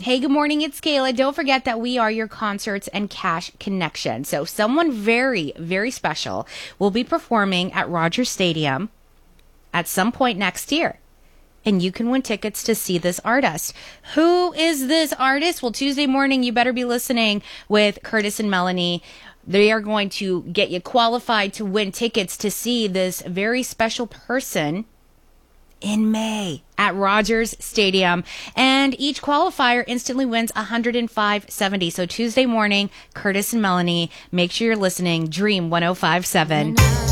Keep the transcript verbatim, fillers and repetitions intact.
Hey, good morning. It's Kayla. Don't forget that we are your concerts and cash connection. So someone very, very special will be performing at Rogers Stadium at some point next year. And you can win tickets to see this artist. Who is this artist? Well, Tuesday morning, you better be listening with Curtis and Melanie. They are going to get you qualified to win tickets to see this very special person in May at Rogers Stadium. And each qualifier instantly wins one hundred five dollars and seventy cents. So Tuesday morning, Curtis and Melanie, make sure you're listening. Dream one oh five point seven.